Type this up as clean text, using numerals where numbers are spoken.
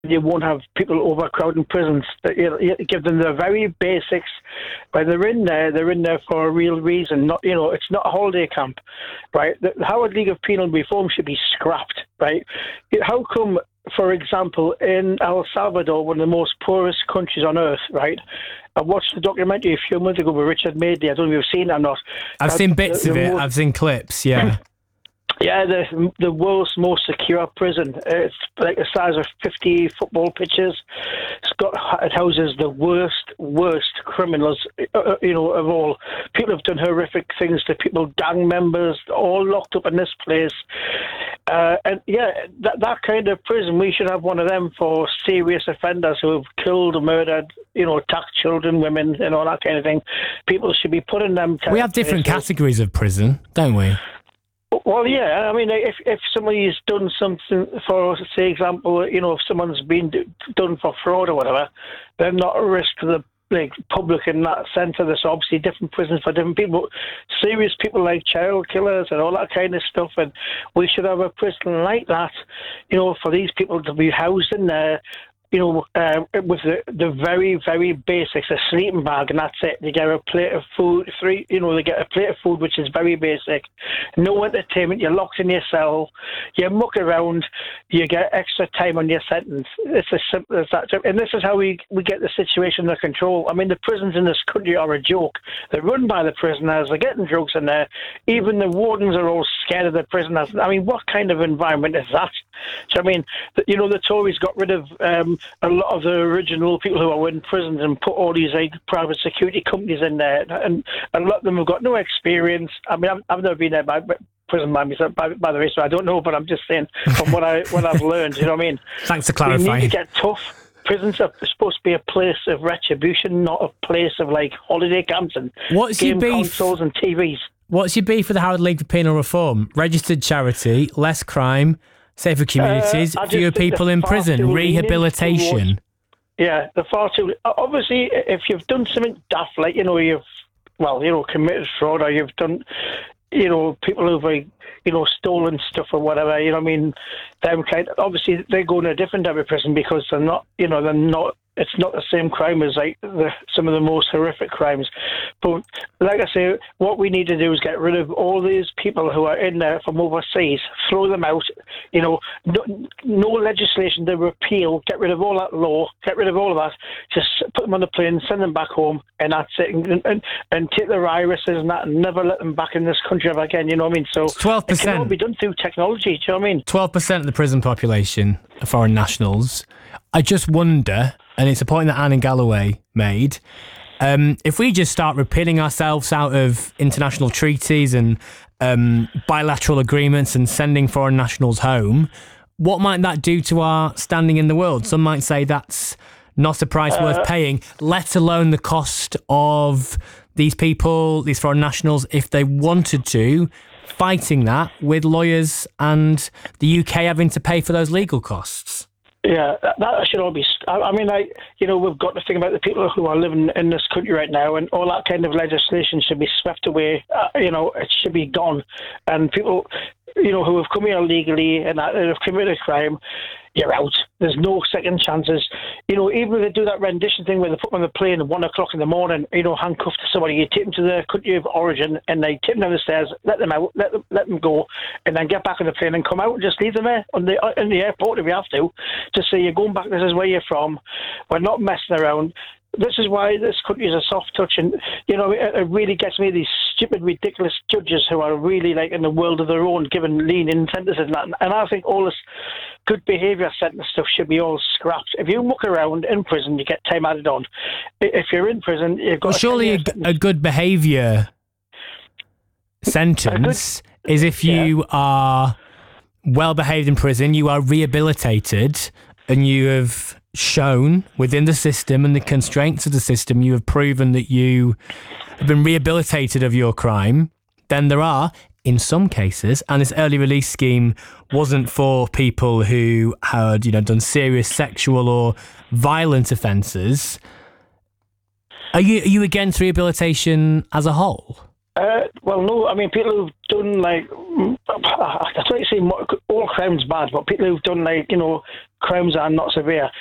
You won't have people overcrowding prisons. You give them the very basics. When they're in there for a real reason. Not, it's not a holiday camp, right? The Howard League of Penal Reform should be scrapped, right? How come, for example, in El Salvador, one of the most poorest countries on earth, right? I watched the documentary a few months ago with Richard Madeley. I don't know if you've seen it or not. I've seen bits of it. I've seen clips, yeah. Yeah, the world's most secure prison. It's like the size of 50 football pitches. It houses the worst criminals, of all. People have done horrific things to people, gang members, all locked up in this place. That kind of prison, we should have one of them for serious offenders who have killed, murdered, attacked children, women, and all that kind of thing. People should be put in them. We have different categories of prison, don't we? Well, yeah. I mean, if somebody's done something for, say, example, if someone's been done for fraud or whatever, they're not a risk to the public in that sense. There's obviously different prisons for different people. Serious people like child killers and all that kind of stuff, and we should have a prison like that, for these people to be housed in there. With the very, very basics, a sleeping bag, and that's it. They get a plate of food, they get a plate of food, which is very basic. No entertainment, you're locked in your cell, you muck around, you get extra time on your sentence. It's as simple as that. And this is how we get the situation under control. I mean, the prisons in this country are a joke. They're run by the prisoners, they're getting drugs in there. Even the wardens are all scared of the prisoners. I mean, what kind of environment is that? So, I mean, the Tories got rid of a lot of the original people who are in prisons and put all these private security companies in there, and a lot of them have got no experience. I mean, I've never been there by prison by myself, by the way, so I don't know, but I'm just saying from what I've learned. You know what I mean? Thanks for clarifying. We need to get tough. Prisons are supposed to be a place of retribution, not a place of holiday camps and game consoles and TVs. What's your beef for the Howard League for Penal Reform? Registered charity, less crime, safer communities, fewer people in prison, rehabilitation. The far too. Obviously, if you've done something daft, like you've committed fraud, or you've done, people who've stolen stuff or whatever. You know what I mean? Them obviously they go in a different type of prison because they're not. They're not. It's not the same crime as some of the most horrific crimes. But like I say, what we need to do is get rid of all these people who are in there from overseas, throw them out. No legislation to repeal, get rid of all that law, get rid of all of that, just put them on the plane, send them back home, and that's it. And take their irises and that, and never let them back in this country ever again. You know what I mean? So 12%. It can all be done through technology. Do you know what I mean? 12% of the prison population are foreign nationals. I just wonder, and it's a point that Anne Galloway made, if we just start repealing ourselves out of international treaties and bilateral agreements and sending foreign nationals home, what might that do to our standing in the world? Some might say that's not a price worth paying, let alone the cost of these people, these foreign nationals, if they wanted to, fighting that with lawyers and the UK having to pay for those legal costs. Yeah, that should all be. I mean, we've got to think about the people who are living in this country right now, and all that kind of legislation should be swept away. It should be gone, and people, who have come here illegally and have committed a crime, you're out. There's no second chances. Even if they do that rendition thing where they put them on the plane at 1 o'clock in the morning, handcuffed to somebody, you take them to their country of origin and they take them down the stairs, let them out, let them go, and then get back on the plane and come out and just leave them there in the airport if you have to say you're going back, this is where you're from. We're not messing around. This is why this country is a soft touch, and it really gets me, these stupid, ridiculous judges who are really in the world of their own, given lenient sentences and that. And I think all this good behaviour sentence stuff should be all scrapped. If you muck around in prison, you get time added on. If you're in prison, you've got. Well, surely a good behaviour sentence is if you are well behaved in prison, you are rehabilitated, and you have shown within the system and the constraints of the system, you have proven that you have been rehabilitated of your crime. Then there are, in some cases, and this early release scheme wasn't for people who had, done serious sexual or violent offences. Are you against rehabilitation as a whole? Well, no, I mean, people who've done, like, I try to say all crime's bad, but people who've done, like, crimes are not severe.